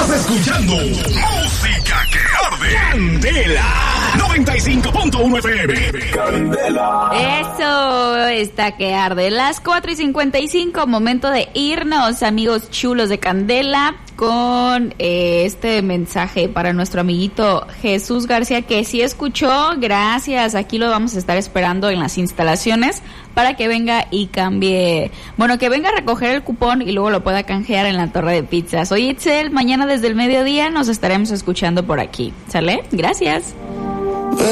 Estás escuchando Música que Arde. Candela 95.1 FM. Candela. Eso está que arde. Las 4:55, momento de irnos, amigos chulos de Candela, con este mensaje para nuestro amiguito Jesús García, que sí escuchó. Gracias, aquí lo vamos a estar esperando en las instalaciones para que venga y cambie, bueno, que venga a recoger el cupón y luego lo pueda canjear en la Torre de Pizzas. Oye, Itzel, mañana desde el mediodía nos estaremos escuchando por aquí, ¿sale? Gracias.